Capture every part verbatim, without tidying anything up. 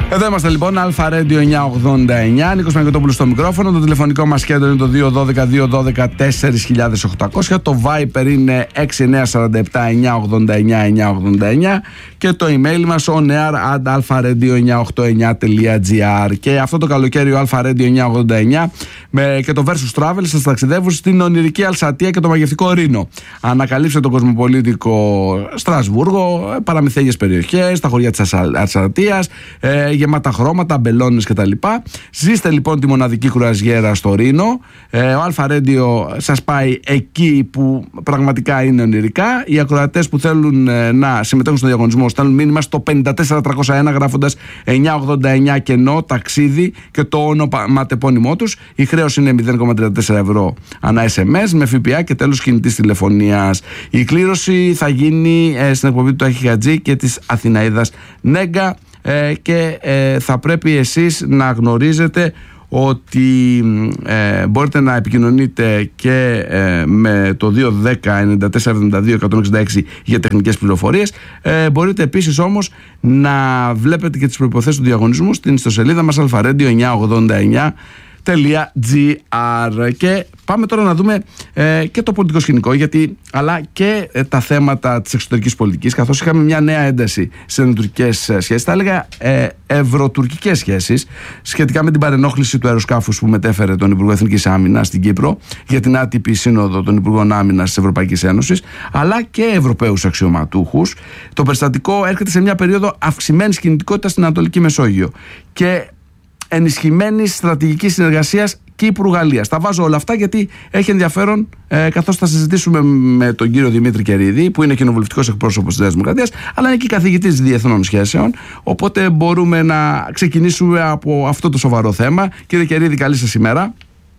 Εδώ είμαστε λοιπόν, Αλφα Radio εννιακόσια ογδόντα εννιά, Νίκος Μαγκοτόπουλος στο μικρόφωνο. Το τηλεφωνικό μας κέντρο είναι το δύο ένα δύο δύο ένα δύο τέσσερα οκτακόσια. Το Viber είναι έξι εννιά τέσσερα επτά εννιακόσια ογδόντα εννιά εννιακόσια ογδόντα εννιά. Και το email μας oneair at alpharadio εννιακόσια ογδόντα εννιά τελεία gr. Και αυτό το καλοκαίρι ο Alpha Radio εννιακόσια ογδόντα εννιά με, και το Versus Travel σας ταξιδεύουν στην ονειρική Αλσατία και το μαγευτικό Ρήνο. Ανακαλύψτε το κοσμοπολίτικο Στρασβούργο, παραμυθέγιες περιοχές, τα χωριά της Αλσατίας, ε, γεμάτα χρώματα, μπελόνες κτλ. Ζήστε λοιπόν τη μοναδική κρουαζιέρα στο Ρήνο. Ε, ο Alpha Radio σας πάει εκεί που πραγματικά είναι ονειρικά. Οι ακροατές που θέλουν ε, να συμμετέχουν στο διαγωνισμό στέλνουν μήνυμα στο πέντε τέσσερα τριακόσια ένα γράφοντας εννιακόσια ογδόντα εννιά κενό ταξίδι και το όνομα τεπώνυμό τους. Η χρέωση είναι μηδέν κόμμα τριάντα τέσσερα ευρώ ανά ες εμ ες με ΦΠΑ και τέλος κινητής τηλεφωνίας. Η κλήρωση θα γίνει ε, στην εκπομπή του Τάχη Χατζή και της Αθηναίδας Νέγκα. Ε, και ε, θα πρέπει εσείς να γνωρίζετε ότι ε, μπορείτε να επικοινωνείτε και ε, με το δύο ένα μηδέν εννιά τέσσερα εβδομήντα δύο εκατόν εξήντα έξι για τεχνικές πληροφορίες. Ε, μπορείτε επίσης όμως να βλέπετε και τις προϋποθέσεις του διαγωνισμού στην ιστοσελίδα μας αλφα ρέντιο εννιακόσια ογδόντα εννιά τελεία τζι αρ. Και πάμε τώρα να δούμε ε, και το πολιτικό σκηνικό, γιατί, αλλά και ε, τα θέματα της εξωτερικής πολιτικής, καθώς είχαμε μια νέα ένταση στις ενωτουρκικές σχέσεις, θα έλεγα ε, ευρωτουρκικές σχέσεις, σχετικά με την παρενόχληση του αεροσκάφους που μετέφερε τον Υπουργό Εθνικής Άμυνας στην Κύπρο για την άτυπη σύνοδο των Υπουργών Άμυνας της Ευρωπαϊκής Ένωσης, αλλά και Ευρωπαίους αξιωματούχους. Το περιστατικό έρχεται σε μια περίοδο αυξημένης κινητικότητας στην Ανατολική Μεσόγειο και ενισχυμένης στρατηγικής συνεργασίας Κύπρου-Γαλλίας. Τα βάζω όλα αυτά γιατί έχει ενδιαφέρον, ε, καθώς θα συζητήσουμε με τον κύριο Δημήτρη Κερίδη, που είναι κοινοβουλευτικός εκπρόσωπος της Νέας Δημοκρατίας, αλλά είναι και καθηγητής διεθνών σχέσεων. Οπότε μπορούμε να ξεκινήσουμε από αυτό το σοβαρό θέμα. Κύριε Κερίδη, καλή σας ημέρα.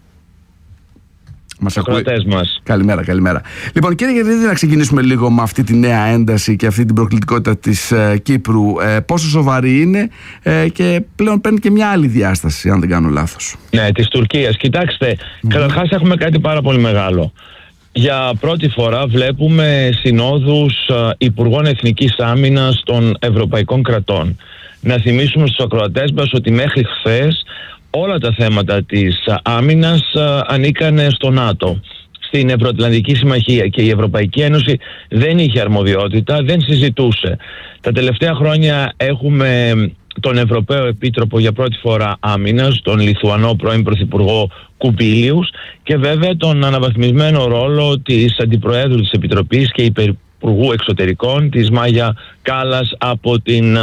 Μας ακούει. Μας. Καλημέρα, καλημέρα. Λοιπόν, κύριε Γερίδη, να ξεκινήσουμε λίγο με αυτή τη νέα ένταση και αυτή την προκλητικότητα της ε, Κύπρου. Ε, πόσο σοβαρή είναι ε, και πλέον παίρνει και μια άλλη διάσταση, αν δεν κάνω λάθος. Ναι, της Τουρκίας. Κοιτάξτε, mm-hmm. καταρχάς έχουμε κάτι πάρα πολύ μεγάλο. Για πρώτη φορά βλέπουμε συνόδους ε, Υπουργών Εθνικής Άμυνας των Ευρωπαϊκών κρατών. Να θυμίσουμε στους ακροατές μας ότι μέχρι χθες όλα τα θέματα της άμυνας ανήκανε στο ΝΑΤΟ, στην Ευρωατλαντική Συμμαχία, και η Ευρωπαϊκή Ένωση δεν είχε αρμοδιότητα, δεν συζητούσε. Τα τελευταία χρόνια έχουμε τον Ευρωπαίο Επίτροπο για πρώτη φορά άμυνας, τον Λιθουανό πρώην Πρωθυπουργό Κουμπίλιους, και βέβαια τον αναβαθμισμένο ρόλο της Αντιπροέδρου της Επιτροπής και Υπουργού Εξωτερικών, της Μάγια Κάλλας από την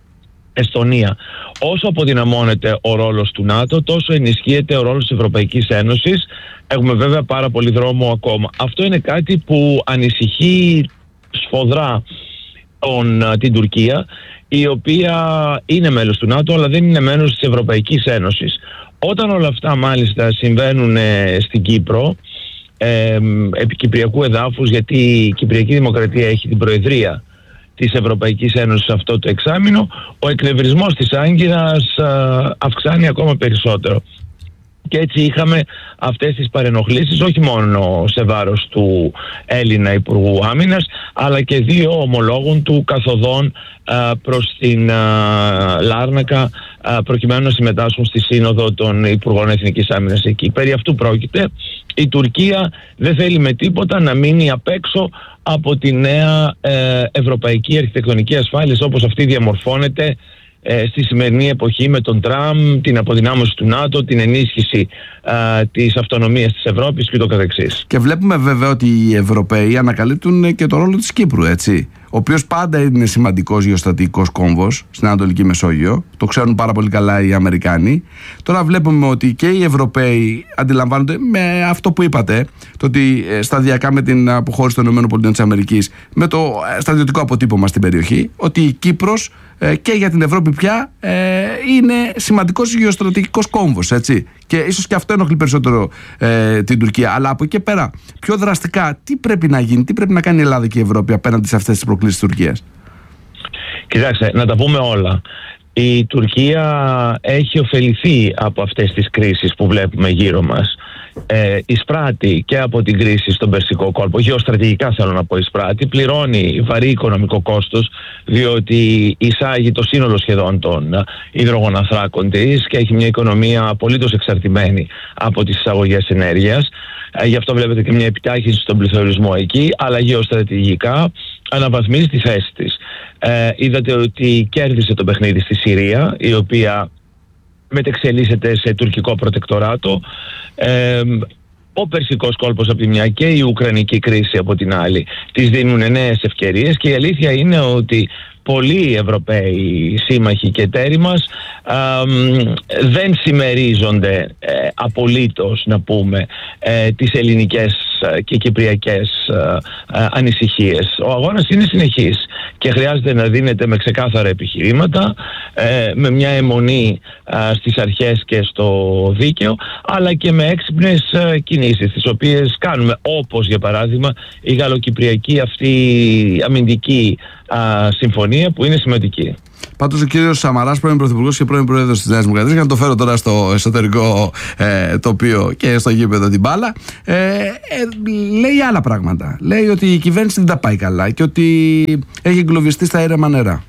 Εστονία. Όσο αποδυναμώνεται ο ρόλος του ΝΑΤΟ, τόσο ενισχύεται ο ρόλος της Ευρωπαϊκής Ένωσης. Έχουμε βέβαια πάρα πολύ δρόμο ακόμα. Αυτό είναι κάτι που ανησυχεί σφοδρά τον, την Τουρκία, η οποία είναι μέλος του ΝΑΤΟ, αλλά δεν είναι μέλος της Ευρωπαϊκής Ένωσης. Όταν όλα αυτά μάλιστα συμβαίνουν ε, στην Κύπρο, ε, επί κυπριακού εδάφους, γιατί η Κυπριακή Δημοκρατία έχει την προεδρία της Ευρωπαϊκής Ένωσης σε αυτό το εξάμηνο, ο εκνευρισμός της Άγκυρας α, αυξάνει ακόμα περισσότερο. Και έτσι είχαμε αυτές τις παρενοχλήσεις, όχι μόνο σε βάρος του Έλληνα Υπουργού Άμυνας, αλλά και δύο ομολόγων του καθοδόν α, προς την α, Λάρνακα, α, προκειμένου να συμμετάσχουν στη Σύνοδο των Υπουργών Εθνικής Άμυνας εκεί. Περί αυτού πρόκειται. Η Τουρκία δεν θέλει με τίποτα να μείνει απ' έξω από τη νέα ε, ευρωπαϊκή αρχιτεκτονική ασφάλεια, όπως αυτή διαμορφώνεται ε, στη σημερινή εποχή με τον Τραμπ, την αποδυνάμωση του ΝΑΤΟ, την ενίσχυση ε, της αυτονομίας της Ευρώπης και το καθεξής. Και βλέπουμε βέβαια ότι οι Ευρωπαίοι ανακαλύπτουν και το ρόλο της Κύπρου, έτσι, ο οποίος πάντα είναι σημαντικός γεωστρατηγικός κόμβος στην Ανατολική Μεσόγειο. Το ξέρουν πάρα πολύ καλά οι Αμερικάνοι. Τώρα βλέπουμε ότι και οι Ευρωπαίοι αντιλαμβάνονται με αυτό που είπατε, το ότι σταδιακά με την αποχώρηση των ΗΠΑ, με το στρατιωτικό αποτύπωμα στην περιοχή, ότι η Κύπρος και για την Ευρώπη πια είναι σημαντικός γεωστρατηγικός κόμβος, έτσι. Και ίσως και αυτό ενοχλεί περισσότερο ε, την Τουρκία. Αλλά από εκεί πέρα, πιο δραστικά, τι πρέπει να γίνει, τι πρέπει να κάνει η Ελλάδα και η Ευρώπη απέναντι σε αυτές τις προκλήσεις της Τουρκίας? Κοιτάξτε, να τα πούμε όλα. Η Τουρκία έχει ωφεληθεί από αυτές τις κρίσεις που βλέπουμε γύρω μας. Ε, εισπράττει και από την κρίση στον Περσικό κόλπο, γεωστρατηγικά θέλω να πω εισπράττει, πληρώνει βαρύ οικονομικό κόστος, διότι εισάγει το σύνολο σχεδόν των υδρογοναθράκων της και έχει μια οικονομία απολύτως εξαρτημένη από τις εισαγωγές ενέργειας. Ε, γι' αυτό βλέπετε και μια επιτάχυνση στον πληθωρισμό εκεί, αλλά γεωστρατηγικά αναβαθμίζει τη θέση της. Ε, είδατε ότι κέρδισε το παιχνίδι στη Συρία, η οποία μετεξελίσσεται σε τουρκικό προτεκτοράτο. Ε, ο Περσικός κόλπος από τη μια και η Ουκρανική κρίση από την άλλη της δίνουν νέες ευκαιρίες, και η αλήθεια είναι ότι πολλοί Ευρωπαίοι σύμμαχοι και εταίροι μας α, δεν συμμερίζονται ε, απολύτως, να πούμε, ε, τις ελληνικές και κυπριακές ε, ε, ανησυχίες. Ο αγώνας είναι συνεχής και χρειάζεται να δίνεται με ξεκάθαρα επιχειρήματα, ε, με μια αιμονή ε, στις αρχές και στο δίκαιο, αλλά και με έξυπνες ε, κινήσεις, τις οποίες κάνουμε, όπως για παράδειγμα η γαλλοκυπριακή αυτή αμυντική α, συμφωνία, που είναι σημαντική. Πάντως ο κύριος Σαμαράς, πρώην Πρωθυπουργός και πρώην Πρόεδρος της Νέας Δημοκρατίας, για να το φέρω τώρα στο εσωτερικό ε, τοπίο και στο γήπεδο την μπάλα, ε, ε, λέει άλλα πράγματα. Λέει ότι η κυβέρνηση δεν τα πάει καλά και ότι έχει εγκλωβιστεί στα ήρεμα νερά.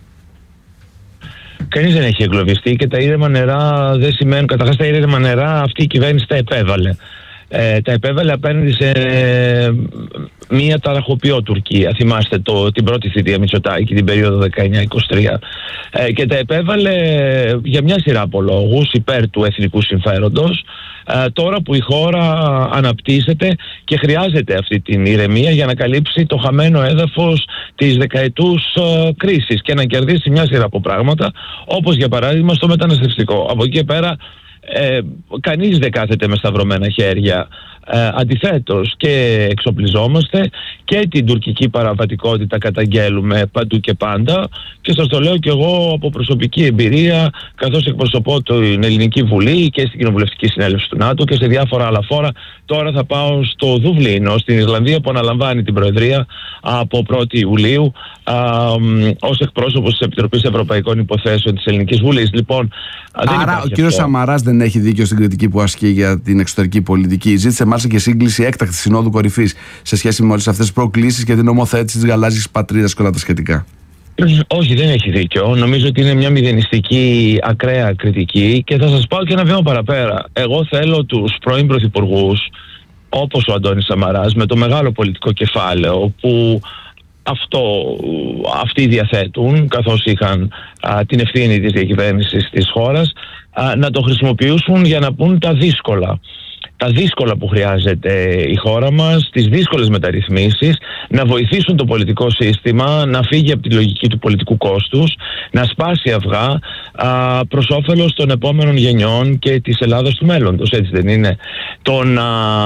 Κανείς δεν έχει εγκλωβιστεί, και τα ήρεμα νερά δεν σημαίνουν, καταρχάς τα ήρεμα νερά αυτή η κυβέρνηση τα επέβαλε. Ε, τα επέβαλε απέναντι σε ε, μία ταραχοποιό Τουρκία. Θυμάστε το, την πρώτη θητεία Μητσοτάκη, την περίοδο δεκαεννιά είκοσι τρία. Ε, και τα επέβαλε για μια σειρά από λόγους υπέρ του εθνικού συμφέροντος. Ε, τώρα που η χώρα αναπτύσσεται και χρειάζεται αυτή την ηρεμία για να καλύψει το χαμένο έδαφος της δεκαετούς ε, κρίσης και να κερδίσει μια σειρά από πράγματα, όπως για παράδειγμα στο μεταναστευτικό. Από εκεί και πέρα Ε, κανείς δεν κάθεται με σταυρωμένα χέρια. Ε, αντιθέτως, και εξοπλιζόμαστε και την τουρκική παραβατικότητα καταγγέλουμε παντού και πάντα, και σας το λέω και εγώ από προσωπική εμπειρία, καθώς εκπροσωπώ την Ελληνική Βουλή και στην Κοινοβουλευτική Συνέλευση του ΝΑΤΟ και σε διάφορα άλλα φόρα. Τώρα θα πάω στο Δουβλίνο, στην Ιρλανδία, που αναλαμβάνει την Προεδρία από πρώτη Ιουλίου α, ως εκπρόσωπος της Επιτροπής Ευρωπαϊκών Υποθέσεων της Ελληνικής Βουλής. Λοιπόν, άρα ο κύριος Σαμαράς δεν έχει δίκιο στην κριτική που ασκεί για την εξωτερική πολιτική. Ζήτησε μάλιστα και σύγκληση έκτακτη συνόδου κορυφής σε σχέση με όλες αυτές τις προκλήσεις και την ομοθέτηση της γαλάζιας πατρίδας και όλα τα σχετικά. Όχι, δεν έχει δίκιο. Νομίζω ότι είναι μια μηδενιστική, ακραία κριτική, και θα σας πάω και ένα βήμα παραπέρα. Εγώ θέλω τους πρώην πρωθυπουργούς, όπως ο Αντώνης Σαμαράς, με το μεγάλο πολιτικό κεφάλαιο που αυτό, αυτοί διαθέτουν, καθώς είχαν α, την ευθύνη της διακυβέρνησης της χώρας, α, να το χρησιμοποιήσουν για να πούν τα δύσκολα. Τα δύσκολα που χρειάζεται η χώρα μας, τις δύσκολες μεταρρυθμίσεις, να βοηθήσουν το πολιτικό σύστημα να φύγει από τη λογική του πολιτικού κόστους, να σπάσει αυγά α, προς όφελος των επόμενων γενιών και της Ελλάδας του μέλλοντος, έτσι δεν είναι? Το να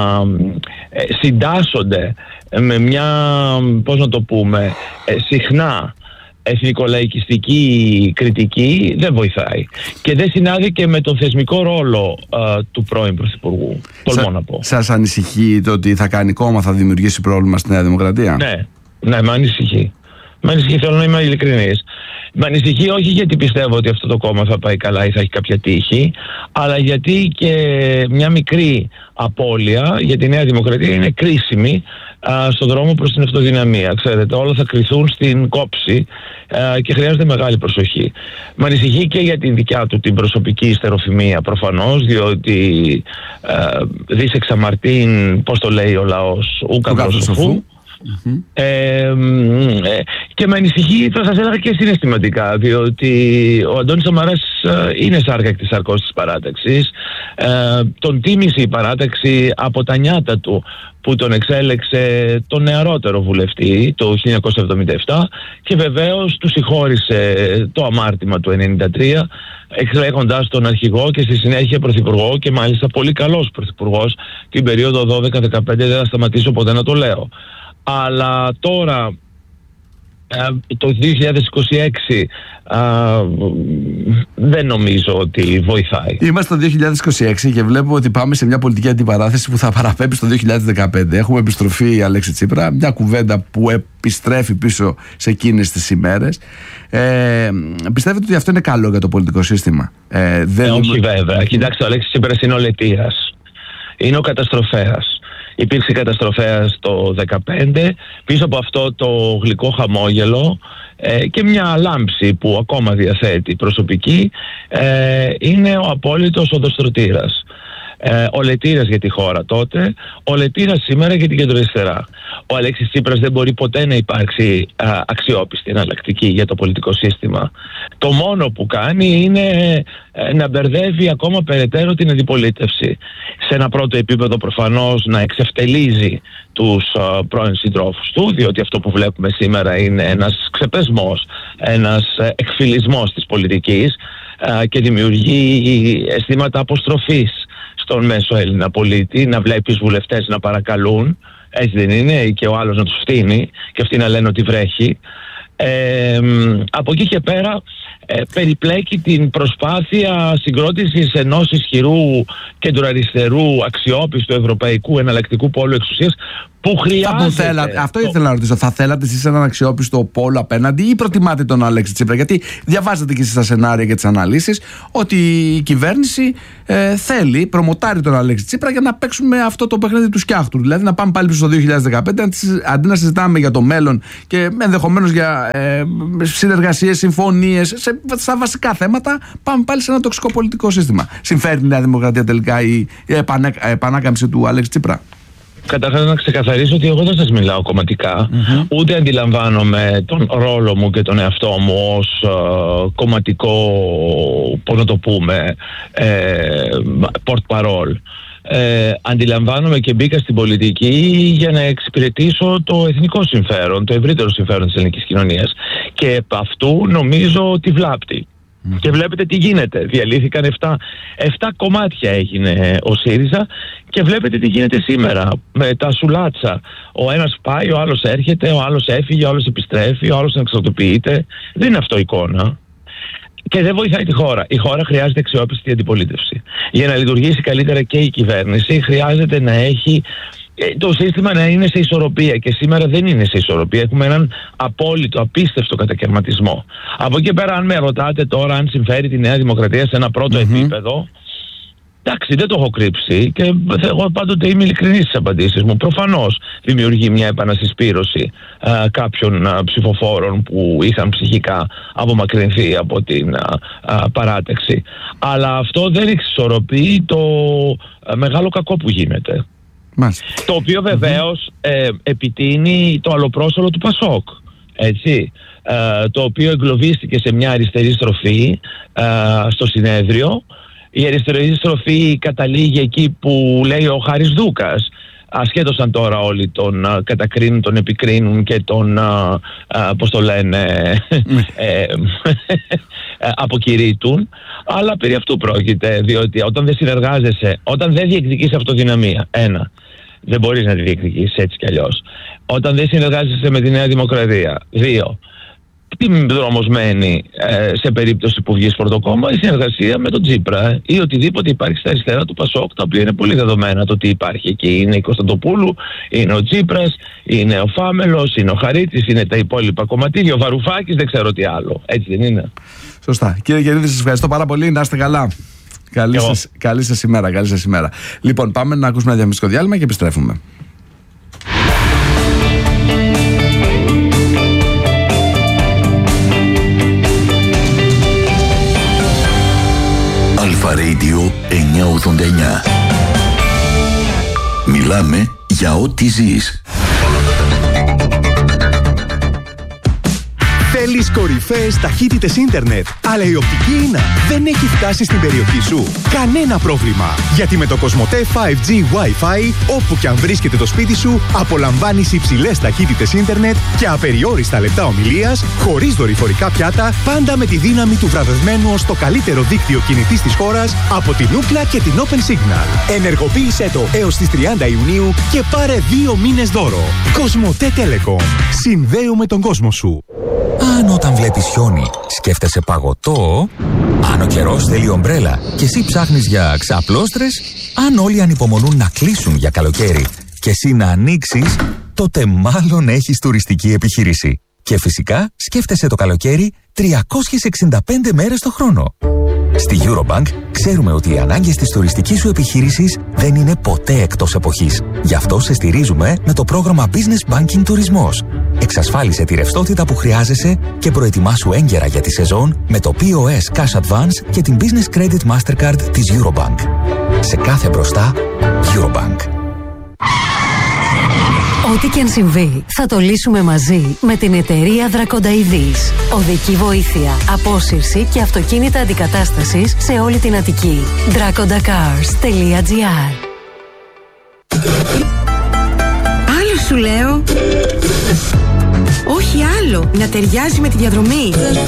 ε, συντάσσονται με μια, πώς να το πούμε, ε, συχνά εθνικολαϊκιστική κριτική δεν βοηθάει και δεν συνάδει και με τον θεσμικό ρόλο α, του πρώην Πρωθυπουργού. Τολμώ να πω. Σας ανησυχεί το ότι θα κάνει κόμμα, θα δημιουργήσει πρόβλημα στη Νέα Δημοκρατία? Ναι, ναι, με ανησυχεί. Με ανησυχεί, θέλω να είμαι ειλικρινής. Με ανησυχεί όχι γιατί πιστεύω ότι αυτό το κόμμα θα πάει καλά ή θα έχει κάποια τύχη, αλλά γιατί και μια μικρή απώλεια για τη Νέα Δημοκρατία είναι κρίσιμη α, στον δρόμο προς την αυτοδυναμία. Ξέρετε, όλα θα κριθούν στην κόψη α, και χρειάζεται μεγάλη προσοχή. Με ανησυχεί και για την δικιά του την προσωπική ιστεροφημία προφανώς, διότι α, δις εξαμαρτήν, πώς το λέει ο λαός, ούκα προσοφού. Mm-hmm. Ε, ε, και με ανησυχεί, θα σας έλεγα, και συναισθηματικά, διότι ο Αντώνης Σαμαράς ε, είναι σάρκακτης σαρκός της παράταξης. Ε, τον τίμησε η παράταξη από τα νιάτα του που τον εξέλεξε τον νεαρότερο βουλευτή το χίλια εννιακόσια εβδομήντα επτά, και βεβαίως του συγχώρησε το αμάρτημα του ενενήντα τρία, εξελέγοντας τον αρχηγό και στη συνέχεια πρωθυπουργό, και μάλιστα πολύ καλός πρωθυπουργός την περίοδο δώδεκα δεκαπέντε, δεν θα σταματήσω ποτέ να το λέω. Αλλά τώρα το δύο χιλιάδες είκοσι έξι α, δεν νομίζω ότι βοηθάει. Είμαστε το δύο χιλιάδες είκοσι έξι και βλέπω ότι πάμε σε μια πολιτική αντιπαράθεση που θα παραπέμπει στο δύο χιλιάδες δεκαπέντε. Έχουμε επιστροφή Αλέξη Τσίπρα, μια κουβέντα που επιστρέφει πίσω σε εκείνες τις ημέρες. Ε, πιστεύετε ότι αυτό είναι καλό για το πολιτικό σύστημα? Ε, δεν... ε, όχι βέβαια. Κοιτάξτε, ο Αλέξης Τσίπρας είναι ο λετήρας. Είναι ο καταστροφέας. Υπήρξε καταστροφέας το δύο χιλιάδες δεκαπέντε, πίσω από αυτό το γλυκό χαμόγελο ε, και μια λάμψη που ακόμα διαθέτει προσωπική, ε, είναι ο απόλυτος οδοστρωτήρας. Ε, ο λετήρας για τη χώρα τότε, ο λετήρας σήμερα για την κεντροαριστερά. Ο Αλέξης Τσίπρας δεν μπορεί ποτέ να υπάρξει α, αξιόπιστη εναλλακτική για το πολιτικό σύστημα. Το μόνο που κάνει είναι ε, να μπερδεύει ακόμα περαιτέρω την αντιπολίτευση. Σε ένα πρώτο επίπεδο προφανώς να εξευτελίζει τους α, πρώην συντρόφους του, διότι αυτό που βλέπουμε σήμερα είναι ένας ξεπεσμός, ένας ε, εκφυλισμός της πολιτικής α, και δημιουργεί αισθήματα αποστροφής στον μέσο Έλληνα πολίτη, να βλέπεις βουλευτές να παρακαλούν, έτσι δεν είναι, και ο άλλος να τους φτύνει και αυτοί να λένε ότι βρέχει. Ε, από εκεί και πέρα ε, περιπλέκει την προσπάθεια συγκρότησης ενός ισχυρού κεντροαριστερού αξιόπιστου ευρωπαϊκού εναλλακτικού πόλου εξουσίας που χρειάζεται. Θέλατε, αυτό ήθελα να ρωτήσω. Θα θέλατε εσείς έναν αξιόπιστο πόλο απέναντι ή προτιμάτε τον Αλέξη Τσίπρα? Γιατί διαβάζετε και εσείς τα σενάρια και τις αναλύσεις ότι η κυβέρνηση ε, θέλει, προμοτάρει τον Αλέξη Τσίπρα για να παίξουμε αυτό το παιχνίδι του σκιάχτου. Δηλαδή να πάμε πάλι πίσω στο δύο χιλιάδες δεκαπέντε, αντί να συζητάμε για το μέλλον και ενδεχομένως για ε, συνεργασίες, συμφωνίες, σε, στα βασικά θέματα, πάμε πάλι σε ένα τοξικό πολιτικό σύστημα. Συμφέρει η Νέα Δημοκρατία τελικά η, η επανέ, επανάκαμψη του Αλέξη Τσίπρα? Καταρχάς να ξεκαθαρίσω ότι εγώ δεν σας μιλάω κομματικά, mm-hmm. ούτε αντιλαμβάνομαι τον ρόλο μου και τον εαυτό μου ως uh, κομματικό, πώς να το πούμε, ε, porte-parole. Ε, αντιλαμβάνομαι και μπήκα στην πολιτική για να εξυπηρετήσω το εθνικό συμφέρον, το ευρύτερο συμφέρον της ελληνικής κοινωνίας, και από αυτού νομίζω ότι βλάπτει. Mm. Και βλέπετε τι γίνεται. Διαλύθηκαν εφτά κομμάτια έγινε ο ΣΥΡΙΖΑ και βλέπετε τι γίνεται σήμερα με τα σουλάτσα. Ο ένας πάει, ο άλλος έρχεται, ο άλλος έφυγε, ο άλλος επιστρέφει, ο άλλος εξαρτοποιείται. Δεν είναι αυτό εικόνα. Και δεν βοηθάει τη χώρα. Η χώρα χρειάζεται αξιόπιστη αντιπολίτευση. Για να λειτουργήσει καλύτερα και η κυβέρνηση χρειάζεται να έχει το σύστημα να είναι σε ισορροπία, και σήμερα δεν είναι σε ισορροπία. Έχουμε έναν απόλυτο, απίστευτο κατακαιρματισμό. Από εκεί πέρα, αν με ρωτάτε τώρα αν συμφέρει τη Νέα Δημοκρατία σε ένα πρώτο mm-hmm. επίπεδο, εντάξει, δεν το έχω κρύψει και εγώ πάντοτε είμαι ειλικρινής στις απαντήσεις μου. Προφανώς δημιουργεί μια επανασυσπήρωση α, κάποιων α, ψηφοφόρων που είχαν ψυχικά απομακρυνθεί από την α, α, παράταξη. Αλλά αυτό δεν εξισορροπεί το α, μεγάλο κακό που γίνεται. Μάλιστα. Το οποίο βεβαίως mm-hmm. ε, επιτείνει το αλλοπρόσωλο του Πασόκ, έτσι, ε, το οποίο εγκλωβίστηκε σε μια αριστερή στροφή ε, στο συνέδριο. Η αριστερή στροφή καταλήγει εκεί που λέει ο Χάρης Δούκας, ασχέτως αν τώρα όλοι τον α, κατακρίνουν, τον επικρίνουν και τον, α, α, πώς το λένε, ε, αποκηρύττουν, αλλά περί αυτού πρόκειται, διότι όταν δεν συνεργάζεσαι, όταν δεν διεκδικείς αυτοδυναμία, ένα, δεν μπορείς να τη διεκδικήσεις έτσι κι αλλιώς. Όταν δεν συνεργάζεσαι με τη Νέα Δημοκρατία, δύο, τι δρόμος μένει ε, σε περίπτωση που βγεις πρωτοκόμμα? Η συνεργασία με τον Τσίπρα ε, ή οτιδήποτε υπάρχει στα αριστερά του Πασόκ, τα οποία είναι πολύ δεδομένα το τι υπάρχει εκεί. Είναι η Κωνσταντοπούλου, είναι ο Τσίπρας, είναι ο Φάμελος, είναι ο Χαρίτης, είναι τα υπόλοιπα κομματίδια, ο Βαρουφάκης, δεν ξέρω τι άλλο. Έτσι δεν είναι? Σωστά. Κύριε Γερίδη, σας ευχαριστώ πάρα πολύ. Να είστε καλά. Καλή σας, καλή σας ημέρα, καλή σας ημέρα. Λοιπόν, πάμε να ακούσουμε ένα διαφημιστικό διάλειμμα και επιστρέφουμε. Αλφα Radio εννιακόσια ογδόντα εννιά. Μιλάμε για ό,τι ζεις. Θέλεις κορυφαίες ταχύτητες ίντερνετ, αλλά η οπτική ίνα δεν έχει φτάσει στην περιοχή σου? Κανένα πρόβλημα, γιατί με το Κοσμοτέ φάιβ τζι Wi-Fi, όπου και αν βρίσκεται το σπίτι σου, απολαμβάνεις υψηλές ταχύτητες ίντερνετ και απεριόριστα λεπτά ομιλίας, χωρίς δορυφορικά πιάτα, πάντα με τη δύναμη του βραβευμένου ως το καλύτερο δίκτυο κινητής της χώρας από την Ookla και την Open Signal. Ενεργοποίησέ το έως τις τριάντα Ιουνίου και πάρε δύο μήνες δώρο. Κοσμοτέ Telecom. Συνδέουμε τον κόσμο σου. Αν όταν βλέπεις χιόνι σκέφτεσαι παγωτό, αν ο καιρός θέλει ομπρέλα και εσύ ψάχνεις για ξαπλώστρες, αν όλοι ανυπομονούν να κλείσουν για καλοκαίρι και εσύ να ανοίξεις, τότε μάλλον έχεις τουριστική επιχείρηση. Και φυσικά σκέφτεσαι το καλοκαίρι τριακόσιες εξήντα πέντε μέρες το χρόνο. Στη Eurobank ξέρουμε ότι οι ανάγκες της τουριστικής σου επιχείρησης δεν είναι ποτέ εκτός εποχής. Γι' αυτό σε στηρίζουμε με το πρόγραμμα Business Banking Τουρισμός. Εξασφάλισε τη ρευστότητα που χρειάζεσαι και προετοιμάσου έγκαιρα για τη σεζόν με το πι ο ες Cash Advance και την Business Credit Mastercard της Eurobank. Σε κάθε μπροστά, Eurobank. Ό,τι και αν συμβεί, θα το λύσουμε μαζί με την εταιρεία Δρακονταειδής. Οδική βοήθεια, απόσυρση και αυτοκίνητα αντικατάστασης σε όλη την Αττική. δράκοντακάρς τελεία τζι άρ. Άλλο σου λέω. Όχι άλλο, να ταιριάζει με τη διαδρομή.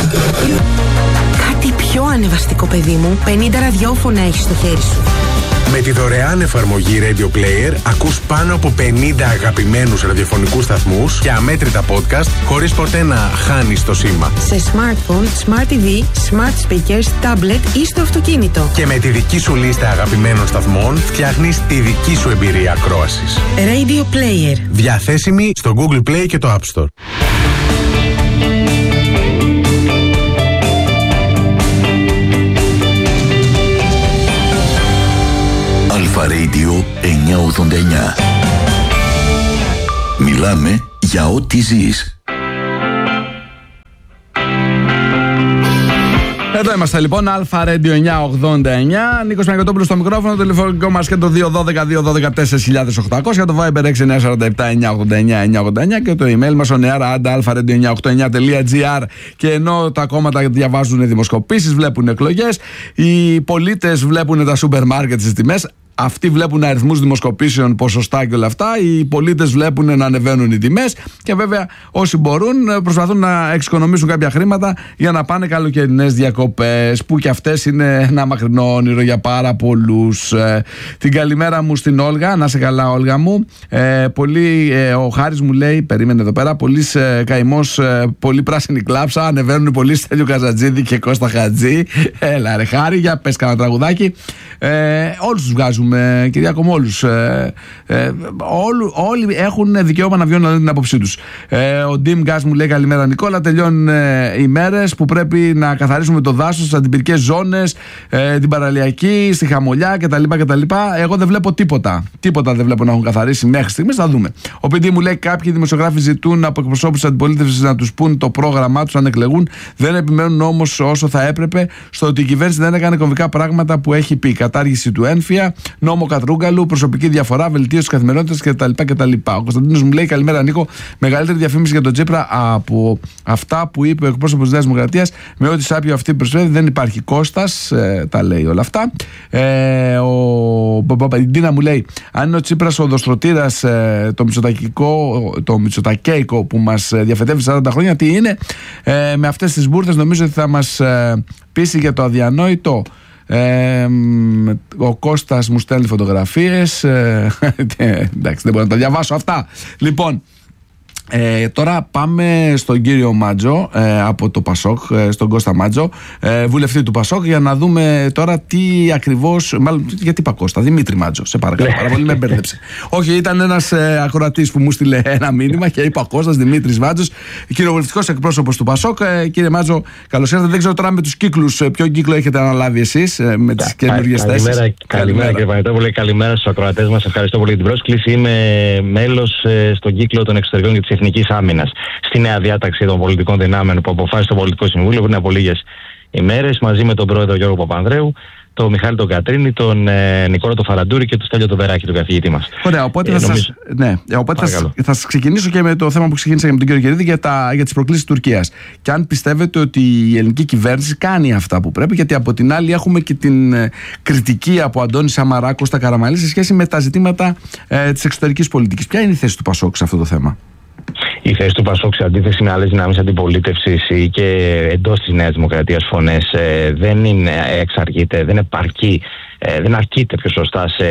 Κάτι πιο ανεβαστικό, παιδί μου. πενήντα ραδιόφωνα έχεις στο χέρι σου. Με τη δωρεάν εφαρμογή Radio Player ακούς πάνω από πενήντα αγαπημένους ραδιοφωνικούς σταθμούς και αμέτρητα podcast χωρίς ποτέ να χάνεις το σήμα. Σε smartphone, smart τι βι, smart speakers, tablet ή στο αυτοκίνητο. Και με τη δική σου λίστα αγαπημένων σταθμών φτιάχνεις τη δική σου εμπειρία ακρόασης. Radio Player. Διαθέσιμη στο Google Play και το App Store. Αλφα Radio εννιακόσια ογδόντα εννιά. Μιλάμε για ό,τι ζεις. Εδώ είμαστε λοιπόν, Αλφα Radio εννιακόσια ογδόντα εννιά. Νίκος Μαγκοτόπουλος στο μικρόφωνο, το τηλεφωνικό μας και το δύο ένα δύο, δύο ένα δύο τέσσερα χιλιάδες οκτακόσια, το Viber έξι εννιά τέσσερα επτά εννιακόσια ογδόντα εννιά εννιακόσια ογδόντα εννιά και το email μας ονεάρα άντα αλφα ρέιντιο εννιακόσια ογδόντα εννιά τελεία τζι άρ. Και ενώ τα κόμματα διαβάζουν δημοσκοπήσεις, βλέπουν εκλογές, οι πολίτες βλέπουν τα σούπερ μάρκετ στις τιμές. Αυτοί βλέπουν αριθμούς δημοσκοπήσεων, ποσοστά και όλα αυτά. Οι πολίτες βλέπουν να ανεβαίνουν οι τιμές. Και βέβαια, όσοι μπορούν, προσπαθούν να εξοικονομήσουν κάποια χρήματα για να πάνε καλοκαιρινές διακοπές. Που και αυτές είναι ένα μακρινό όνειρο για πάρα πολλούς. Ε, την καλημέρα μου στην Όλγα. Να σε καλά, Όλγα μου. Ε, πολύ, ε, ο Χάρης μου λέει, περίμενε εδώ πέρα, πολύ ε, καημός, ε, πολύ πράσινη κλάψα. Ανεβαίνουν πολύ Στέλιο Καζατζίδη και Κώστα Χατζή. Έλα, ρε Χάρη, για πες κανένα τραγουδάκι. Ε, όλους τους βγάζουμε, Κυριάκο, με όλους. Ε, ε, όλοι, όλοι έχουν δικαίωμα να βιώνουν την άποψή τους. Ε, ο Ντίμ Γκάς μου λέει καλημέρα Νικόλα. Τελειώνουν ε, οι μέρες που πρέπει να καθαρίσουμε το δάσος, τις αντιπυρικές ζώνες, ε, την παραλιακή, στη Χαμολιά κτλ, κτλ. Εγώ δεν βλέπω τίποτα. Τίποτα δεν βλέπω να έχουν καθαρίσει μέχρι στιγμής. Θα δούμε. Ο Π Ντ μου λέει κάποιοι δημοσιογράφοι ζητούν από εκπροσώπους της αντιπολίτευσης να τους πούν το πρόγραμμά τους αν εκλεγούν. Δεν επιμένουν όμως όσο θα έπρεπε στο ότι η κυβέρνηση δεν έκανε κομβικά πράγματα που έχει πει. Κατάργηση του ένφια, νόμο Κατρούγκαλου, προσωπική διαφορά, βελτίωση της καθημερινότητας κτλ, κτλ. Ο Κωνσταντίνος μου λέει καλημέρα Νίκο. Μεγαλύτερη διαφήμιση για τον Τσίπρα από αυτά που είπε ο εκπρόσωπος της Νέας Δημοκρατίας, με ό,τι σάπιο αυτή προσφέρει δεν υπάρχει. Κώστας, ε, τα λέει όλα αυτά. Ε, ο Παπαντίνα μου λέει αν είναι ο Τσίπρας ο οδοστρωτήρας, ε, το μητσοτακικό, το μητσοτακέικο που μας διαφετεύει σαράντα χρόνια, τι είναι? Ε, με αυτές τις μπουρδες νομίζω ότι θα μας ε, πείσει για το αδιανόητο. Ε, ο Κώστας μου στέλνει φωτογραφίες, ε, εντάξει, δεν μπορώ να τα διαβάσω αυτά. Λοιπόν, Ε, τώρα πάμε στον κύριο Μάτζο ε, από το Πασόκ, ε, στον Κώστα Μάτζο, ε, βουλευτή του Πασόκ, για να δούμε τώρα τι ακριβώς. Μάλλον, γιατί είπα Κώστα, Δημήτρη Μάτζο, σε παρακαλώ πάρα πολύ, με μπέρδεψε. Όχι, ήταν ένας ε, ακροατής που μου στείλε ένα μήνυμα και είπα Κώστας Δημήτρης Μάτζος, κυριοβουλευτικός εκπρόσωπος του Πασόκ. Ε, κύριε Μάτζο, καλώς ήρθατε. Δεν ξέρω τώρα με τους κύκλους, ε, ποιο κύκλο έχετε αναλάβει εσείς ε, με τις καινούργιες θέσεις. Καλημέρα, καλημέρα κύριε Πανετόπουλε, καλημέρα στους ακροατές μας. Ευχαριστώ πολύ για την πρόσκληση. Είμαι μέλος ε, στον κύκλο των εξωτερικών και της Εθνικής Άμυνας, στη νέα διάταξη των πολιτικών δυνάμεων που αποφάσισε το Πολιτικό Συμβούλιο πριν από λίγες ημέρες, μαζί με τον πρόεδρο Γιώργο Παπανδρέου, τον Μιχάλη τον Κατρίνη, τον ε, Νικόλα τον Φαραντούρη και τον Στέλιο τον Βεράκη, τον καθηγητή μας. Ωραία, οπότε, ε, θα, νομίζω... σας, ναι, οπότε θα, θα σας ξεκινήσω και με το θέμα που ξεκίνησα με τον κύριο Κερίδη για, τα, για τις προκλήσεις της Τουρκίας. Και αν πιστεύετε ότι η ελληνική κυβέρνηση κάνει αυτά που πρέπει, γιατί από την άλλη έχουμε και την ε, κριτική από Αντώνη Σαμαρά, Κώστα Καραμανλή σε σχέση με τα ζητήματα ε, της εξωτερικής πολιτικής. Ποια είναι η θέση του Πασόκ σε αυτό το θέμα? η θέση του Πασόκ σε αντίθεση με άλλες δυνάμεις αντιπολίτευσης ή και εντός της Νέας Δημοκρατίας φωνές ε, δεν είναι εξαργείται, δεν επαρκεί, ε, δεν αρκείται πιο σωστά σε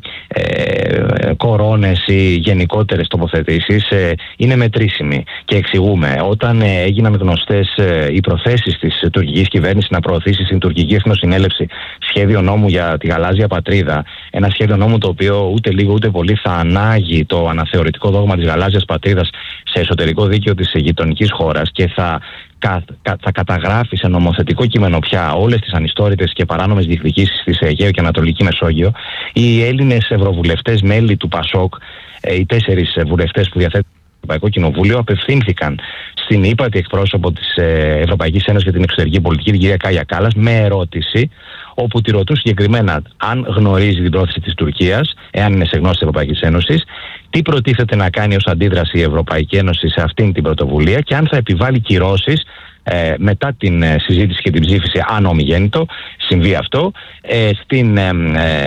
ε, κορώνες ή γενικότερες τοποθετήσεις, ε, είναι μετρήσιμη. Και εξηγούμε, όταν ε, έγιναν γνωστές ε, οι προθέσεις της τουρκικής κυβέρνησης να προωθήσει στην τουρκική εθνοσυνέλευση σχέδιο νόμου για τη γαλάζια πατρίδα, ένα σχέδιο νόμου το οποίο ούτε λίγο ούτε πολύ θα ανάγει το αναθεωρητικό δόγμα της γαλάζιας πατρίδας σε εσωτερικό δίκαιο της γειτονικής χώρας και θα, κα, κα, θα καταγράφει σε νομοθετικό κείμενο πια όλες τις ανιστόρητες και παράνομες διεκδικήσεις της Αιγαίου και Ανατολική Μεσόγειο, οι Έλληνες ευρωβουλευτές μέλη του Πασόκ, οι τέσσερις βουλευτές που διαθέτουν το Ευρωπαϊκό Κοινοβούλιο, απευθύνθηκαν στην ύπατη εκπρόσωπο της Ευρωπαϊκής Ένωσης για την εξωτερική πολιτική, την κυρία Κάγια Κάλλας, με ερώτηση, όπου τη ρωτούν συγκεκριμένα αν γνωρίζει την πρόθεση της Τουρκίας, εάν είναι σε γνώση της Ευρωπαϊκής Ένωσης, τι προτίθεται να κάνει ως αντίδραση η Ευρωπαϊκή Ένωση σε αυτήν την πρωτοβουλία και αν θα επιβάλλει κυρώσεις ε, μετά την ε, συζήτηση και την ψήφιση, αν ομιγέννητο συμβεί αυτό, ε, στην, ε,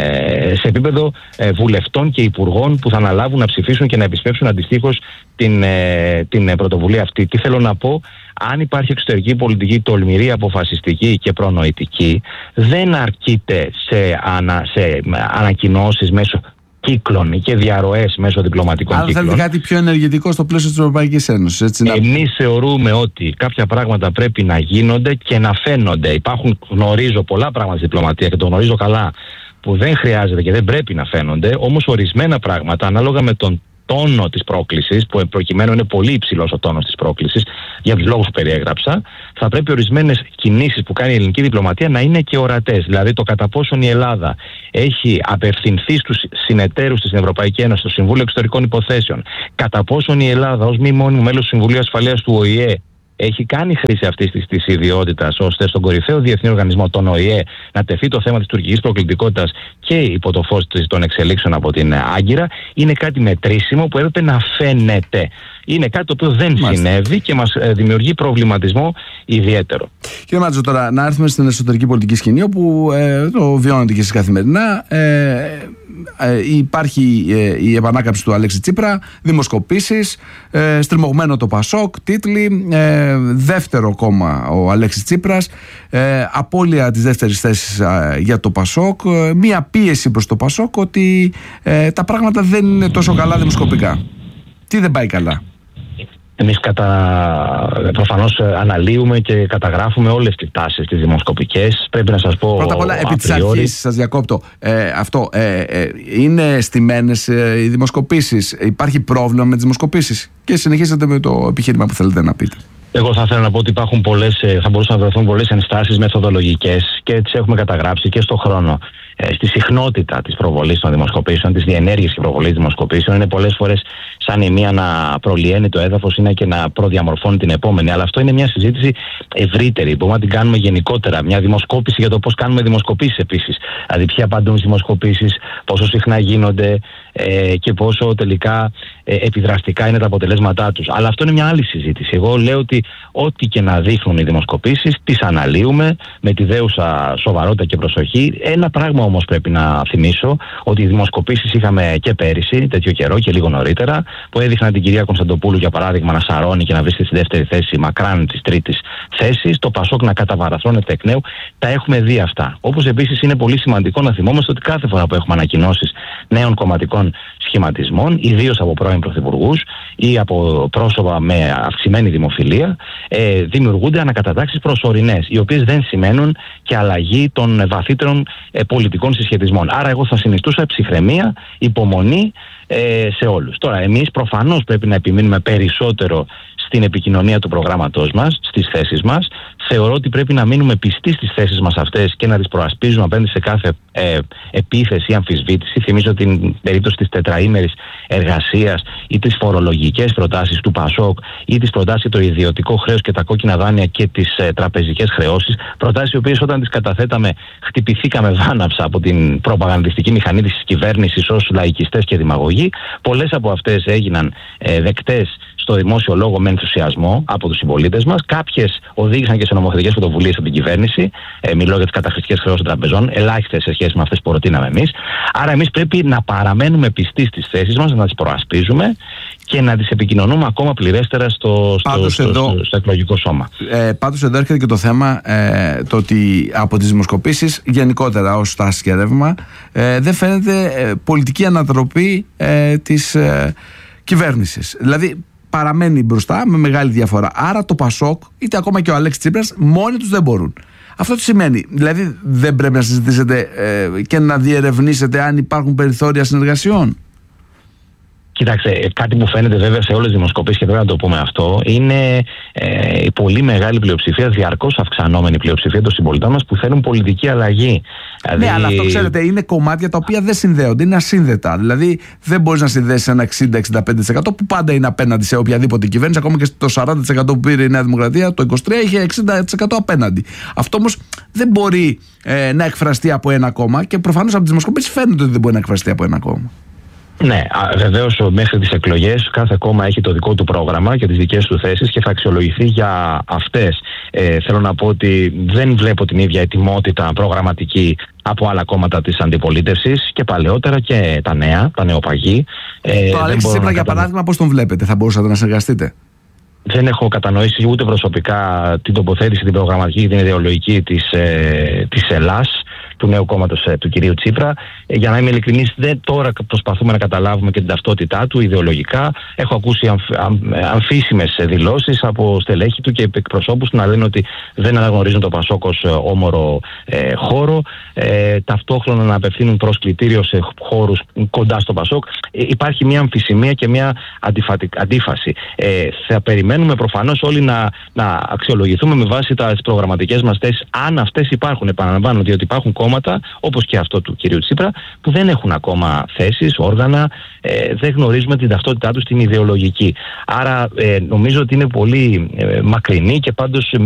ε, σε επίπεδο ε, βουλευτών και υπουργών που θα αναλάβουν να ψηφίσουν και να επισπεύσουν αντιστοίχως την, ε, την πρωτοβουλία αυτή. Τι θέλω να πω? Αν υπάρχει εξωτερική πολιτική τολμηρή, αποφασιστική και προνοητική, δεν αρκείται σε, ανα, σε ανακοινώσεις μέσω κύκλων και διαρροές μέσω διπλωματικών κύκλων. Αλλά θέλετε κάτι πιο ενεργητικό στο πλαίσιο της Ευρωπαϊκής Ένωσης, έτσι? Εμείς θεωρούμε ότι κάποια πράγματα πρέπει να γίνονται και να φαίνονται. Υπάρχουν, γνωρίζω πολλά πράγματα στη διπλωματία και το γνωρίζω καλά, που δεν χρειάζεται και δεν πρέπει να φαίνονται, όμως ορισμένα πράγματα ανάλογα με τον τόνο της πρόκλησης, που προκειμένου είναι πολύ υψηλός ο τόνος της πρόκλησης, για τους λόγους που περιέγραψα, θα πρέπει ορισμένες κινήσεις που κάνει η ελληνική διπλωματία να είναι και ορατές. Δηλαδή το κατά πόσον η Ελλάδα έχει απευθυνθεί στους συνεταίρους της στην Ευρωπαϊκή Ένωση, στο Συμβούλιο Εξωτερικών Υποθέσεων, κατά πόσον η Ελλάδα ως μη μόνιμο μέλος του Συμβουλίου Ασφαλείας του Ο Η Ε έχει κάνει χρήση αυτής της, της ιδιότητας ώστε στον κορυφαίο διεθνή οργανισμό, τον Ο Η Ε, να τεθεί το θέμα της τουρκικής προκλητικότητας και υπό το φως των εξελίξεων από την Άγκυρα, είναι κάτι μετρήσιμο που έπρεπε να φαίνεται. Είναι κάτι το οποίο δεν Μάλιστα. συνέβη και μας ε, δημιουργεί προβληματισμό ιδιαίτερο. Κύριε Μάτζο, τώρα να έρθουμε στην εσωτερική πολιτική σκηνή, όπου ε, το βιώνετε και εσείς καθημερινά. Ε, ε, υπάρχει ε, η επανάκαμψη του Αλέξη Τσίπρα, δημοσκοπήσεις, ε, στριμωγμένο το Πασόκ, τίτλοι, ε, δεύτερο κόμμα ο Αλέξης Τσίπρας, ε, απώλεια της δεύτερης θέσης ε, για το Πασόκ, ε, μία πίεση προς το Πασόκ ότι ε, τα πράγματα δεν είναι τόσο καλά δημοσκοπικά. Τι δεν πάει καλά? Εμείς κατα... προφανώς αναλύουμε και καταγράφουμε όλες τις τάσεις τις δημοσκοπικές. Πρέπει να σας πω... Πρώτα απ' όλα, επί της αρχής, σας διακόπτω, ε, αυτό, ε, ε, είναι στημένες ε, οι δημοσκοπήσεις? Υπάρχει πρόβλημα με τις δημοσκοπήσεις? Και συνεχίσετε με το επιχείρημα που θέλετε να πείτε. Εγώ θα ήθελα να πω ότι υπάρχουν πολλές, θα μπορούσαν να βρεθούν πολλές ενστάσεις μεθοδολογικές και τις έχουμε καταγράψει και στον χρόνο. Ε, στη συχνότητα της προβολής των δημοσκοπήσεων, της διενέργειας και προβολής δημοσκοπήσεων, είναι πολλές φορές σαν η μία να προλυαίνει το έδαφος, είναι και να προδιαμορφώνει την επόμενη. Αλλά αυτό είναι μια συζήτηση ευρύτερη. Μπορούμε να την κάνουμε γενικότερα. Μια δημοσκόπηση για το πώς κάνουμε δημοσκοπήσεις επίσης. Δηλαδή, ποιοι απαντούν στις δημοσκοπήσεις, πόσο συχνά γίνονται ε, και πόσο τελικά ε, επιδραστικά είναι τα αποτελέσματά τους. Αλλά αυτό είναι μια άλλη συζήτηση. Εγώ λέω ότι ό,τι και να δείχνουν οι δημοσκοπήσεις, τις αναλύουμε με τη δέουσα σοβαρότητα και προσοχή. Ένα πράγμα όμως πρέπει να θυμίσω, ότι οι δημοσκοπήσεις είχαμε και πέρυσι, τέτοιο καιρό και λίγο νωρίτερα, που έδειχναν την κυρία Κωνσταντοπούλου για παράδειγμα να σαρώνει και να βρίσκεται στη δεύτερη θέση μακράν της τρίτης θέσης, το Πασόκ να καταβαραθρώνεται εκ νέου. Τα έχουμε δει αυτά. Όπως επίσης είναι πολύ σημαντικό να θυμόμαστε ότι κάθε φορά που έχουμε ανακοινώσεις νέων κομματικών σχηματισμών, ιδίως από πρώην πρωθυπουργούς ή από πρόσωπα με αυξημένη δημοφιλία, ε, δημιουργούνται ανακατατάξεις προσωρινές, οι οποίες δεν σημαίνουν και αλλαγή των βαθύτερων ε, πολιτικών συσχετισμών. Άρα εγώ θα συνιστούσα ψυχραιμία, υπομονή ε, σε όλους. Τώρα, εμείς προφανώς πρέπει να επιμείνουμε περισσότερο στην επικοινωνία του προγράμματός μας, στις θέσεις μας. Θεωρώ ότι πρέπει να μείνουμε πιστοί στις θέσεις μας αυτές και να τις προασπίζουμε απέναντι σε κάθε ε, επίθεση ή αμφισβήτηση. Θυμίζω την περίπτωση της τετραήμερης εργασίας ή τις φορολογικές προτάσεις του Πασόκ ή τις προτάσεις για το ιδιωτικό χρέος και τα κόκκινα δάνεια και τις ε, τραπεζικές χρεώσεις. Προτάσεις οι οποίες όταν τις καταθέταμε χτυπηθήκαμε βάναυσα από την προπαγανδιστική μηχανή της κυβέρνησης ως λαϊκιστές και δημαγωγοί. Πολλές από αυτές έγιναν ε, δεκτές στο δημόσιο λόγο με ενθουσιασμό από τους συμπολίτες μας. Κάποιες οδήγησαν και σε νομοθετικές πρωτοβουλίες από την κυβέρνηση. Ε, μιλώ για τις καταχρηστικές χρεώσεις των τραπεζών, ελάχιστες σε σχέση με αυτές που προτείναμε εμείς. Άρα, εμείς πρέπει να παραμένουμε πιστοί στις θέσεις μας, να τις προασπίζουμε και να τις επικοινωνούμε ακόμα πληρέστερα στο, στο, στο, εδώ, στο, στο εκλογικό σώμα. Ε, πάντως εδώ έρχεται και το θέμα ε, το ότι από τις δημοσκοπήσεις γενικότερα ως τάση και ρεύμα ε, δεν φαίνεται ε, πολιτική ανατροπή ε, της ε, κυβέρνησης. Δηλαδή παραμένει μπροστά με μεγάλη διαφορά. Άρα το Πασόκ, είτε ακόμα και ο Αλέξης Τσίπρας, μόνοι τους δεν μπορούν. Αυτό τι σημαίνει? Δηλαδή δεν πρέπει να συζητήσετε ε, και να διερευνήσετε αν υπάρχουν περιθώρια συνεργασιών? Κοιτάξτε, κάτι που φαίνεται βέβαια σε όλες τις δημοσκοπήσεις και πρέπει να το πούμε αυτό, είναι ε, η πολύ μεγάλη πλειοψηφία, διαρκώς αυξανόμενη πλειοψηφία των συμπολιτών μας που θέλουν πολιτική αλλαγή. Ναι, δηλαδή... αλλά αυτό ξέρετε είναι κομμάτια τα οποία δεν συνδέονται, είναι ασύνδετα. Δηλαδή δεν μπορείς να συνδέσεις ένα εξήντα με εξήντα πέντε τοις εκατό που πάντα είναι απέναντι σε οποιαδήποτε κυβέρνηση, ακόμα και το σαράντα τοις εκατό που πήρε η Νέα Δημοκρατία, το είκοσι τρία είχε εξήντα τοις εκατό απέναντι. Αυτό όμως δεν μπορεί ε, να εκφραστεί από ένα κόμμα και προφανώς από τις δημοσκοπήσεις φαίνεται ότι δεν μπορεί να εκφραστεί από ένα κόμμα. Ναι, βεβαίως μέχρι τις εκλογές κάθε κόμμα έχει το δικό του πρόγραμμα και τις δικές του θέσεις και θα αξιολογηθεί για αυτές. Ε, θέλω να πω ότι δεν βλέπω την ίδια ετοιμότητα προγραμματική από άλλα κόμματα της αντιπολίτευσης και παλαιότερα και τα νέα, τα νεοπαγή. Ε, το Αλέξη Τσίπρα για παράδειγμα πώς τον βλέπετε? Θα μπορούσατε να συνεργαστείτε? Δεν έχω κατανοήσει ούτε προσωπικά την τοποθέτηση, την προγραμματική και την ιδεολογική της, ε, της Ελλάς, του νέου κόμματος ε, του κυρίου Τσίπρα. Ε, για να είμαι ειλικρινής, δεν τώρα προσπαθούμε να καταλάβουμε και την ταυτότητά του ιδεολογικά. Έχω ακούσει αμφ, αμ, αμφίσιμες δηλώσεις από στελέχη του και εκπροσώπους του να λένε ότι δεν αναγνωρίζουν το Πασόκ ως ε, όμορο ε, χώρο. Ε, ταυτόχρονα να απευθύνουν προσκλητήριο σε χώρους κοντά στο Πασόκ. Ε, υπάρχει μια αμφισημία και μια αντιφατι, αντίφαση. Ε, θα περιμένουμε προφανώς όλοι να, να αξιολογηθούμε με βάση τις προγραμματικές μας θέσεις, αν αυτές υπάρχουν. Επαναλαμβάνω, διότι υπάρχουν κόμματα, όπως και αυτό του κυρίου Τσίπρα, που δεν έχουν ακόμα θέσεις, όργανα, ε, δεν γνωρίζουμε την ταυτότητά τους την ιδεολογική. Άρα ε, νομίζω ότι είναι πολύ ε, μακρινή και πάντως